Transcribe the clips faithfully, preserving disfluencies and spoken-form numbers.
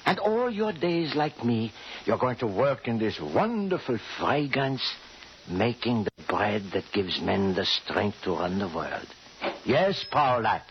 And all your days, like me, you're going to work in this wonderful fragrance, making the bread that gives men the strength to run the world. Yes, Paula.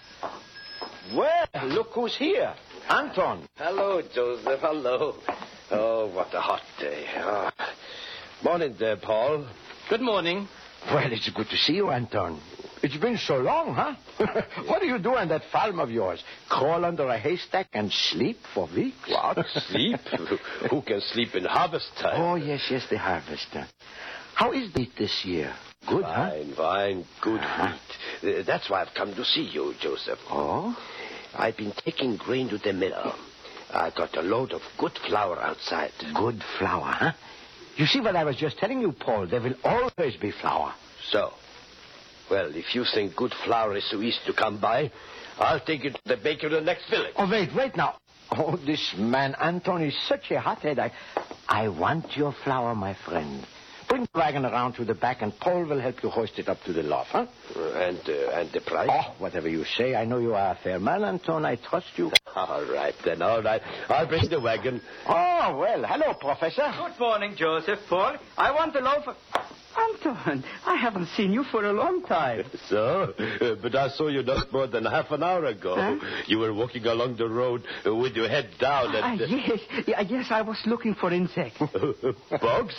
Well, look who's here. Anton. Hello, Joseph. Hello. Oh, what a hot day. Oh. Morning there, Paul. Good morning. Well, it's good to see you, Anton. It's been so long, huh? What do you do on that farm of yours? Crawl under a haystack and sleep for weeks? What? Sleep? Who can sleep in harvest time? Oh, yes, yes, the harvest. How is it this year? Good, fine, huh? Fine, good uh-huh. wheat. Uh, that's why I've come to see you, Joseph. Oh? I've been taking grain to the mill. I got a load of good flour outside. Good flour, huh? You see what I was just telling you, Paul. There will always be flour. So? Well, if you think good flour is so easy to come by, I'll take it to the baker in the next village. Oh, wait, wait now. Oh, this man, Anton, is such a hothead. I, I want your flour, my friend. Bring the wagon around to the back, and Paul will help you hoist it up to the loft, huh? Uh, and, uh, and the price? Oh, whatever you say. I know you are a fair man, Anton. I trust you. All right, then, all right. I'll bring the wagon. Oh, well, hello, Professor. Good morning, Joseph. Paul, I want a loaf of... Anton, I haven't seen you for a long time. So? Uh, but I saw you not more than half an hour ago. Huh? You were walking along the road uh, with your head down and... Uh, yes, yeah, yes, I was looking for insects. Bugs?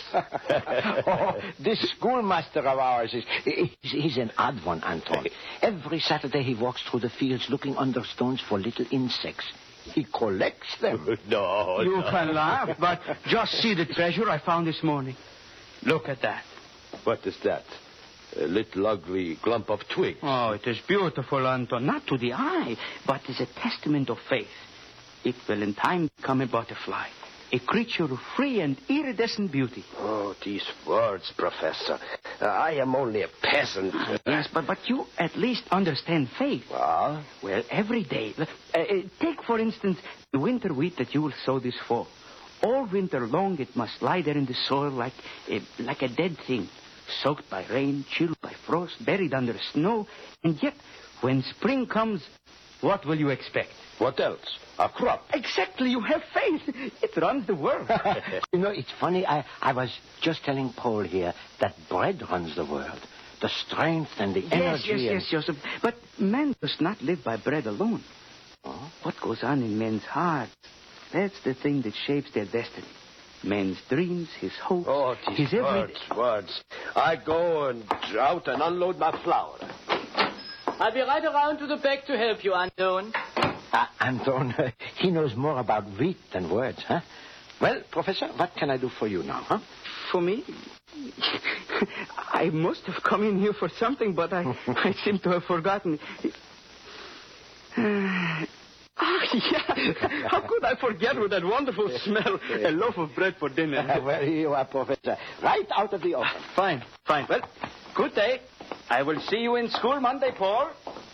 Oh, this schoolmaster of ours is... He's, he's an odd one, Anton. Every Saturday he walks through the fields looking under stones for little insects. He collects them. No, You no. can laugh, but just see the treasure I found this morning. Look at that. What is that? A little ugly clump of twigs. Oh, it is beautiful, Anton. Not to the eye, but is a testament of faith. It will in time become a butterfly, a creature of free and iridescent beauty. Oh, these words, Professor. Uh, I am only a peasant. Ah, yes, but, but you at least understand faith. Ah? Well, every day. Uh, uh, take, for instance, the winter wheat that you will sow this fall. All winter long, it must lie there in the soil like a, like a dead thing, soaked by rain, chilled by frost, buried under snow. And yet, when spring comes, what will you expect? What else? A crop. Exactly, you have faith. It runs the world. You know, it's funny. I, I was just telling Paul here that bread runs the world. The strength and the yes, energy. yes, and... yes, Joseph. But man does not live by bread alone. Oh? What goes on in men's hearts, that's the thing that shapes their destiny. Men's dreams, his hopes, Oh, these his words, every... words. I go and out and unload my flour. I'll be right around to the back to help you, Anton. Uh, Anton, uh, he knows more about wheat than words, huh? Well, Professor, what can I do for you now, huh? For me? I must have come in here for something, but I, I seem to have forgotten. Uh, oh, yeah. How could I forget with that wonderful smell? A loaf of bread for dinner. Well, here you are, Professor. Right out of the oven. Fine, fine. Well, good day. I will see you in school Monday, Paul.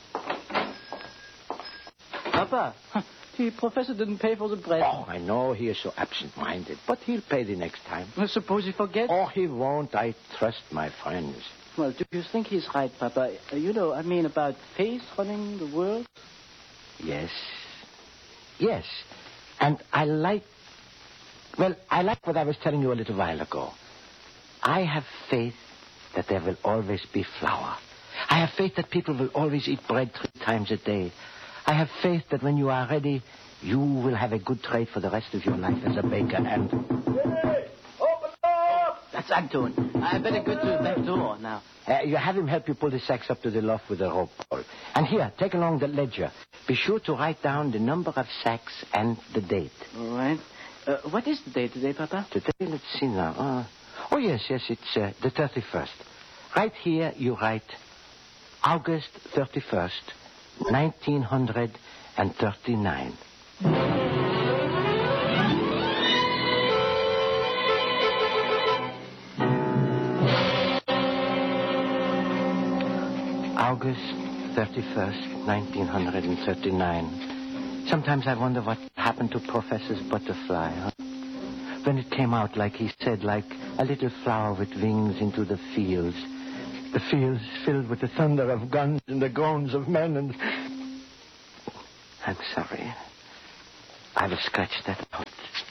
Papa, the professor didn't pay for the bread. Oh, I know he is so absent-minded, but he'll pay the next time. Well, suppose he forgets? Oh, he won't. I trust my friends. Well, do you think he's right, Papa? Uh, you know, I mean about faith running the world? Yes. Yes. And I like... Well, I like what I was telling you a little while ago. I have faith that there will always be flour. I have faith that people will always eat bread three times a day. I have faith that when you are ready, you will have a good trade for the rest of your life as a baker and... Hey, open up! That's Anton. I better go to the back door now. Uh, you have him help you pull the sacks up to the loft with a rope, Paul. And here, take along the ledger. Be sure to write down the number of sacks and the date. All right. Uh, what is the date today, Papa? Today, let's see now. Uh, oh, yes, yes, it's uh, the thirty-first. Right here, you write August thirty-first, nineteen thirty-nine. August thirty-first, nineteen thirty-nine. Sometimes I wonder what happened to Professor's butterfly, huh? When it came out, like he said, like a little flower with wings into the fields. The fields filled with the thunder of guns and the groans of men and... I'm sorry. I will scratch that out.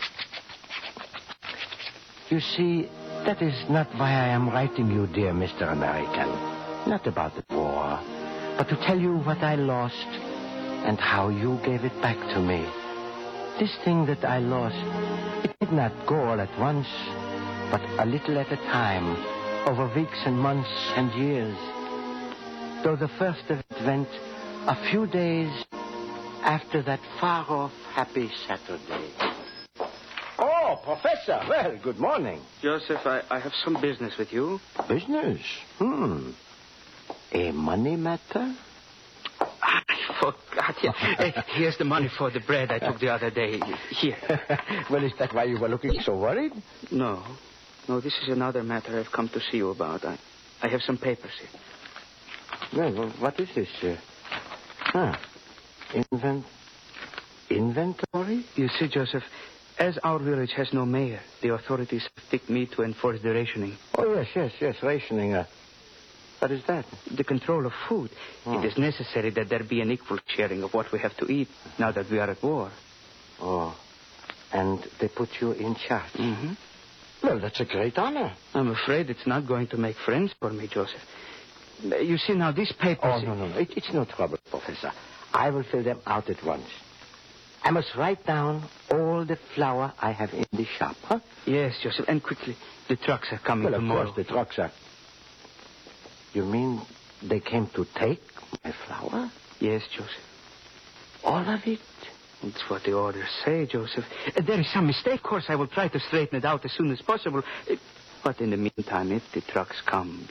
You see, that is not why I am writing you, dear Mister American. Not about the war, but to tell you what I lost and how you gave it back to me. This thing that I lost, it did not go all at once, but a little at a time, over weeks and months and years. Though the first of it went a few days after that far-off happy Saturday. Oh, Professor. Well, good morning. Joseph, I, I have some business with you. Business? Hmm. A money matter? I forgot. Yeah. Uh, here's the money for the bread I took the other day. Here. Well, is that why you were looking so worried? No. No, this is another matter I've come to see you about. I, I have some papers here. Well, well what is this? Uh, huh. Invent... Inventory? You see, Joseph, as our village has no mayor, the authorities have picked me to enforce the rationing. Oh, yes, yes, yes, rationing. Uh, what is that? The control of food. Oh. It is necessary that there be an equal sharing of what we have to eat now that we are at war. Oh. And they put you in charge? Mm-hmm. Well, that's a great honor. I'm afraid it's not going to make friends for me, Joseph. You see, now, these papers... Oh, no, no, no. It, it's no trouble, Professor. I will fill them out at once. I must write down all the flour I have in the shop, huh? Yes, Joseph, and quickly. The trucks are coming well, of tomorrow. course, the trucks are... You mean they came to take my flour? Yes, Joseph. All of it? It's what the orders say, Joseph. Uh, there is some mistake. Of course, I will try to straighten it out as soon as possible. Uh, but in the meantime, if the trucks come...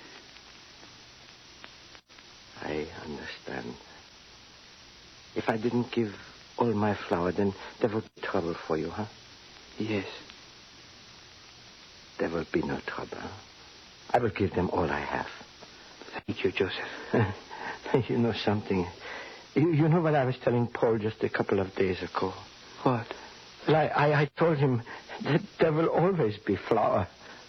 I understand. If I didn't give all my flour, then there would be trouble for you, huh? Yes. There will be no trouble. I will give them all I have. Thank you, Joseph. You know something. You, you know what I was telling Paul just a couple of days ago? What? Well, I, I, I told him that there will always be flour.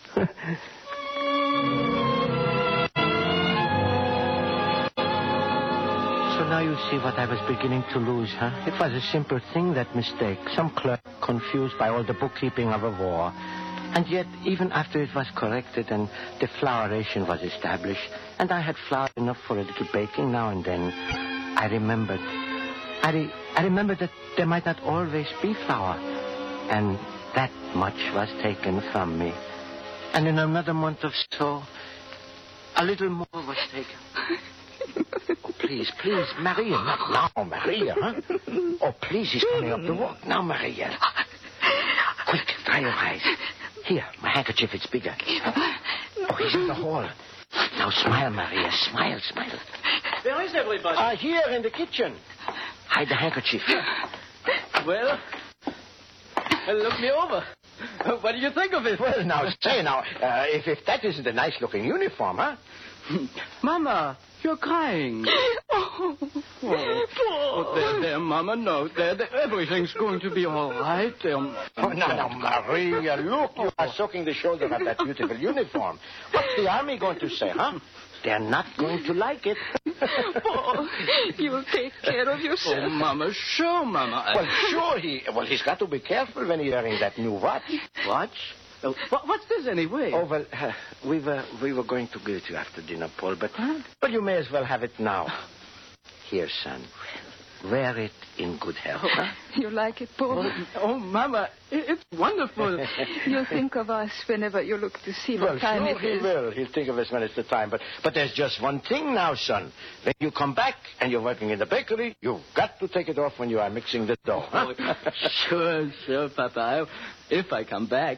So now you see what I was beginning to lose, huh? It was a simple thing, that mistake. Some clerk confused by all the bookkeeping of a war. And yet, even after it was corrected and the flour ration was established, and I had flour enough for a little baking now and then, I remembered. I, re- I remembered that there might not always be flour. And that much was taken from me. And in another month or so, a little more was taken. Oh, please, please, Maria, not now, Maria, huh? Oh, please, he's coming up the walk. Now, Maria. Quick, dry your eyes. Here, my handkerchief, it's bigger. Oh, he's in the hall. Now, smile, Maria, smile, smile. Where is everybody? Ah, uh, here in the kitchen. Hide the handkerchief. Well, well, look me over. What do you think of it? Well, now, say now, uh, if, if that isn't a nice-looking uniform, huh? Mama, you're crying. Oh, Oh, oh there, there, Mama, no. There, there, everything's going to be all right. There, Oh, no, no, Maria, look, you are soaking the shoulder of that beautiful uniform. What's the army going to say, huh? They're not going to like it. Oh, you'll take care of yourself. Oh, Mama, sure, Mama. Well, sure, he... Well, he's got to be careful when he's wearing that new watch. Watch? Oh, what, what's this anyway? Oh, well, uh, we were we were going to give it to you after dinner, Paul, but... Huh? But you may as well have it now. Here, son. Wear it in good health, huh? You like it, Paul? Oh, oh, Mama, it, it's wonderful. You'll think of us whenever you look to see Well, what time sure it he is. will. He'll think of us when it's the time. But but there's just one thing now, son. When you come back and you're working in the bakery, you've got to take it off when you are mixing the dough. Huh? Oh, sure, sure, Papa. I, if I come back.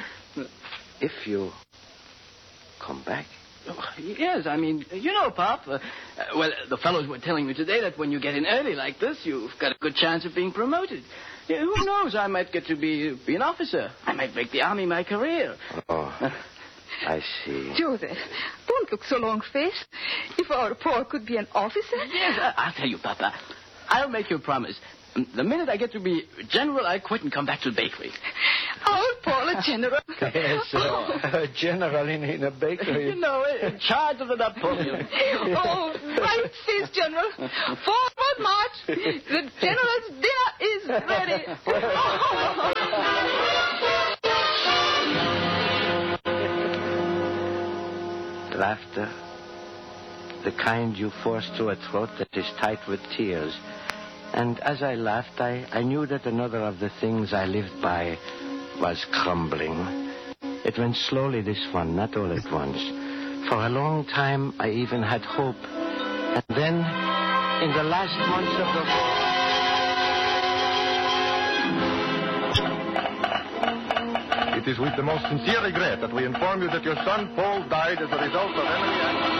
If you come back. Oh, yes, I mean, you know, Pop. Uh, uh, well, the fellows were telling me today that when you get in early like this, you've got a good chance of being promoted. Yeah, who knows? I might get to be be an officer. I might make the army my career. Oh, I see. Joseph, don't look so long-faced. If our Paul could be an officer... Yes, I, I'll tell you, Papa. I'll make you a promise. The minute I get to be general, I quit and come back to the bakery. Oh, Paul, a general. Yes, uh, a general in, in a bakery. You know, in charge of the Napoleon. Oh, right, says General. Forward march. The general's dinner is ready. Laughter. The kind you force through a throat that is tight with tears. And as I laughed, I, I knew that another of the things I lived by was crumbling. It went slowly, this one, not all at once. For a long time, I even had hope. And then, in the last months of the... It is with the most sincere regret that we inform you that your son, Paul, died as a result of enemy action.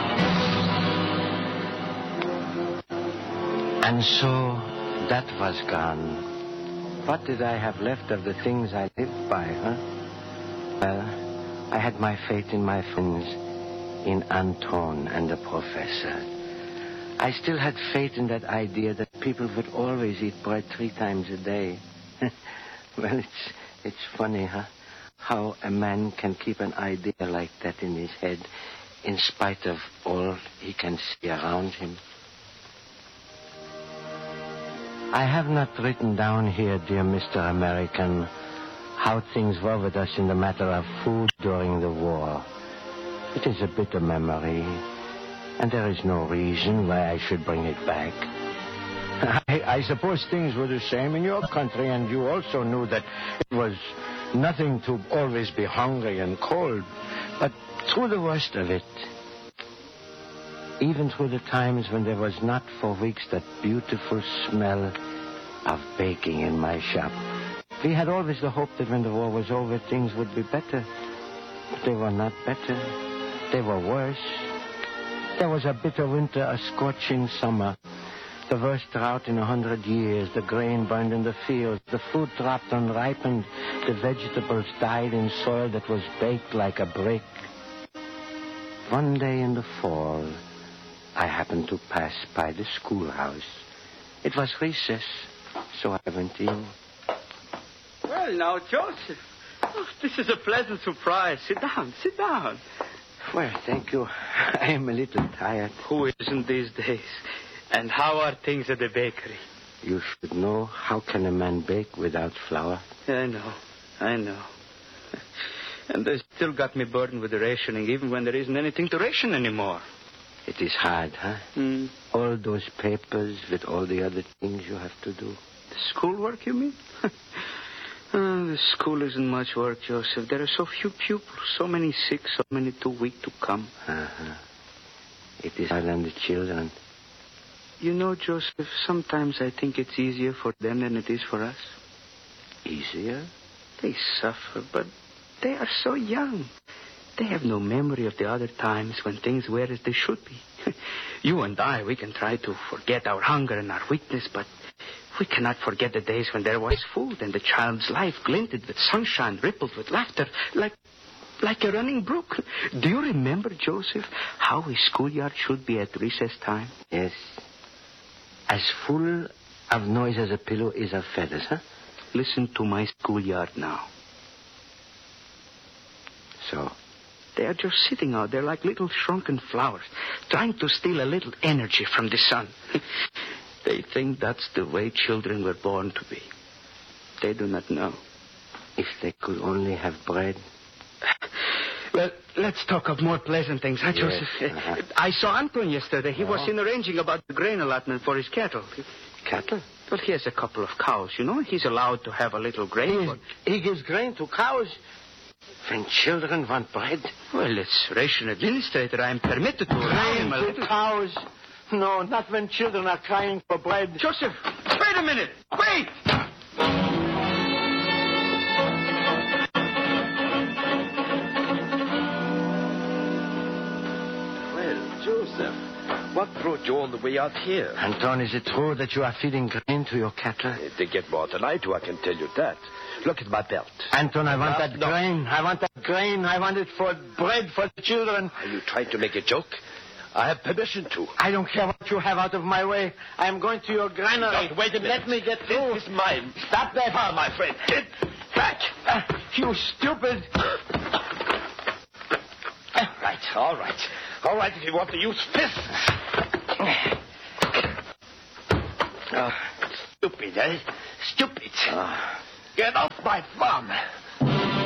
And so, that was gone. What did I have left of the things I lived by, huh? Well, I had my faith in my friends, in Anton and the professor. I still had faith in that idea that people would always eat bread three times a day. Well, it's, it's funny, huh? How a man can keep an idea like that in his head in spite of all he can see around him. I have not written down here, dear Mister American, how things were with us in the matter of food during the war. It is a bitter memory, and there is no reason why I should bring it back. I, I suppose things were the same in your country, and you also knew that it was nothing to always be hungry and cold. But through the worst of it, even through the times when there was not for weeks that beautiful smell of baking in my shop, we had always the hope that when the war was over, things would be better. But they were not better. They were worse. There was a bitter winter, a scorching summer. The worst drought in a hundred years. The grain burned in the fields. The fruit dropped unripened. The vegetables died in soil that was baked like a brick. One day in the fall, I happened to pass by the schoolhouse. It was recess, so I went in. Well, now, Joseph, oh, this is a pleasant surprise. Sit down, sit down. Well, thank you. I am a little tired. Who isn't these days? And how are things at the bakery? You should know, how can a man bake without flour? I know, I know. And they still got me burdened with the rationing, even when there isn't anything to ration anymore. It is hard, huh? Mm. All those papers with all the other things you have to do. The schoolwork, you mean? uh, the school isn't much work, Joseph. There are so few pupils, so many sick, so many too weak to come. Uh-huh. It is hard on the children. You know, Joseph, sometimes I think it's easier for them than it is for us. Easier? They suffer, but they are so young. They have no memory of the other times when things were as they should be. You and I, we can try to forget our hunger and our weakness, but we cannot forget the days when there was food and the child's life glinted with sunshine, rippled with laughter, like like a running brook. Do you remember, Joseph, how a schoolyard should be at recess time? Yes. As full of noise as a pillow is of feathers, huh? Listen to my schoolyard now. So? They are just sitting out there like little shrunken flowers, trying to steal a little energy from the sun. They think that's the way children were born to be. They do not know. If they could only have bread. Well, let's talk of more pleasant things, huh, Joseph? Yes, uh-huh. I saw Anton yesterday. He oh. was in arranging about the grain allotment for his cattle. Cattle? Well, he has a couple of cows, you know. He's allowed to have a little grain. He, but... he gives grain to cows? When children want bread? Well, as ration administrator, I am permitted to... Grain to cows? No, not when children are crying for bread. Joseph, wait a minute. Wait! Well, Joseph, what brought you all the way out here? Anton, is it true that you are feeding grain to your cattle? Uh, they get more than I do, I can tell you that. Look at my belt. Anton, I want No, that no. grain. I want that grain. I want it for bread for the children. Are you trying to make a joke? I have permission to. I don't care what you have out of my way. I am going to your granary. Wait, wait a minute. Let me get through. This is mine. Stop that. Ah, my friend. Get back. Uh, you stupid. Right, all right. All right, if you want to use fists. Uh, stupid, eh? Stupid. Uh, Get off my farm.